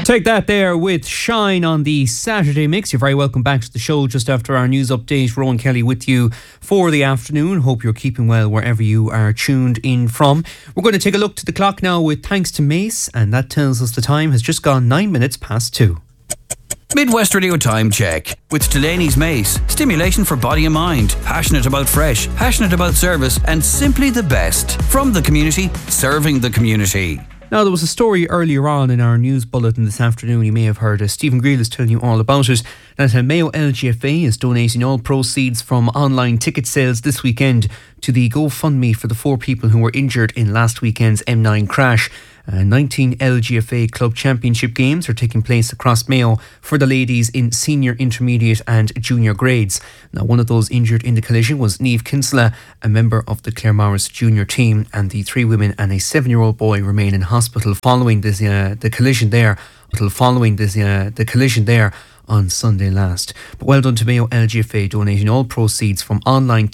Take that there with Shine on the Saturday Mix. You're very welcome back to the show just after our news update. Rowan Kelly with you for the afternoon. Hope you're keeping well wherever you are tuned in from. We're going to take a look to the clock now with thanks to Mace, and that tells us the time has just gone 9 minutes past 2. Midwest Radio Time Check with Delaney's Mace. Stimulation for body and mind. Passionate about fresh, passionate about service, and simply the best. From the community, serving the community. Now, there was a story earlier on in our news bulletin this afternoon. You may have heard Stephen Greal is telling you all about it. That Mayo LGFA is donating all proceeds from online ticket sales this weekend to the GoFundMe for the 4 people who were injured in last weekend's M9 crash. 19 LGFA club championship games are taking place across Mayo for the ladies in senior, intermediate and junior grades. Now, one of those injured in the collision was Niamh Kinsella, a member of the Claremorris junior team, and the 3 women and a 7-year-old boy remain in hospital following the collision there. The collision there on Sunday last. But well done to Mayo LGFA donating all proceeds from online